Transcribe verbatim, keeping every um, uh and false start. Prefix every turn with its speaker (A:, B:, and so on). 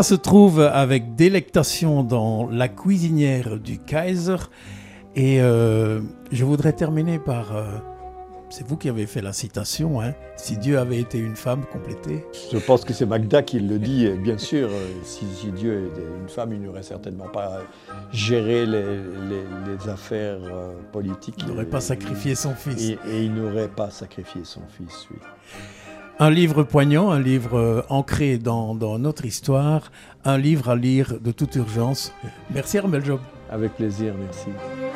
A: On se trouve avec délectation dans la cuisinière du Kaiser et euh, je voudrais terminer par... Euh, c'est vous qui avez fait la citation, hein, si Dieu avait été une femme complétée.
B: Je pense que c'est Magda qui le dit, bien sûr. Si, si Dieu était une femme, il n'aurait certainement pas géré les, les, les affaires politiques.
A: Il n'aurait pas sacrifié son fils.
B: Et, et il n'aurait pas sacrifié son fils, oui.
A: Un livre poignant, un livre euh, ancré dans, dans notre histoire, un livre à lire de toute urgence. Merci Armel Job.
B: Avec plaisir, merci.